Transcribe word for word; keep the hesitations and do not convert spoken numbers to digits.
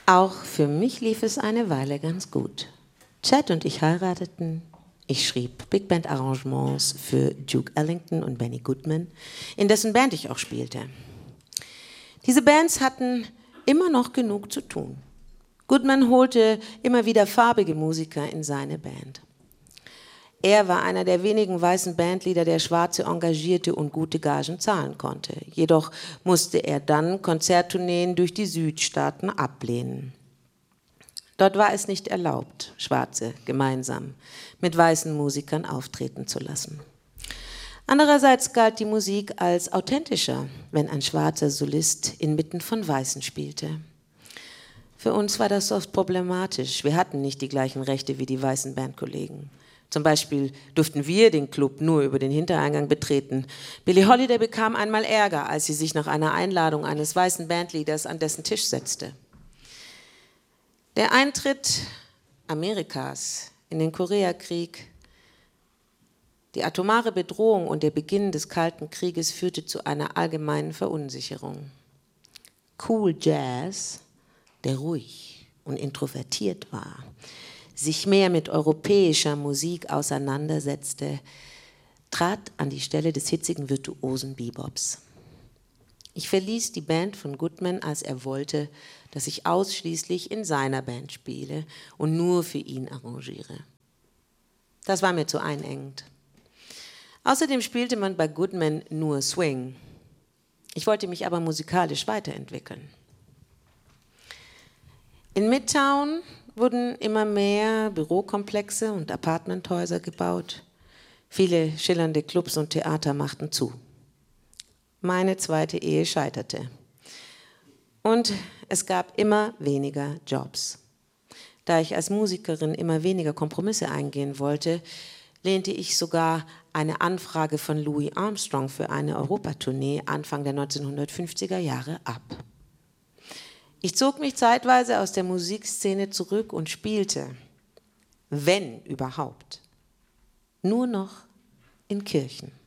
Auch für mich lief es eine Weile ganz gut. Chet und ich heirateten. Ich schrieb Big Band Arrangements für Duke Ellington und Benny Goodman, in dessen Band ich auch spielte. Diese Bands hatten immer noch genug zu tun. Goodman holte immer wieder farbige Musiker in seine Band. Er war einer der wenigen weißen Bandleader, der Schwarze engagierte und gute Gagen zahlen konnte. Jedoch musste er dann Konzerttourneen durch die Südstaaten ablehnen. Dort war es nicht erlaubt, Schwarze gemeinsam mit weißen Musikern auftreten zu lassen. Andererseits galt die Musik als authentischer, wenn ein schwarzer Solist inmitten von Weißen spielte. Für uns war das oft problematisch. Wir hatten nicht die gleichen Rechte wie die weißen Bandkollegen. Zum Beispiel durften wir den Club nur über den Hintereingang betreten. Billie Holiday bekam einmal Ärger, als sie sich nach einer Einladung eines weißen Bandleaders an dessen Tisch setzte. Der Eintritt Amerikas in den Koreakrieg, die atomare Bedrohung und der Beginn des Kalten Krieges führte zu einer allgemeinen Verunsicherung. Cool Jazz, der ruhig und introvertiert war, sich mehr mit europäischer Musik auseinandersetzte, trat an die Stelle des hitzigen virtuosen Bebops. Ich verließ die Band von Goodman, als er wollte, dass ich ausschließlich in seiner Band spiele und nur für ihn arrangiere. Das war mir zu einengend. Außerdem spielte man bei Goodman nur Swing. Ich wollte mich aber musikalisch weiterentwickeln. In Midtown wurden immer mehr Bürokomplexe und Apartmenthäuser gebaut. Viele schillernde Clubs und Theater machten zu. Meine zweite Ehe scheiterte. Und es gab immer weniger Jobs. Da ich als Musikerin immer weniger Kompromisse eingehen wollte, lehnte ich sogar eine Anfrage von Louis Armstrong für eine Europatournee Anfang der neunzehnhundertfünfziger Jahre ab. Ich zog mich zeitweise aus der Musikszene zurück und spielte, wenn überhaupt, nur noch in Kirchen.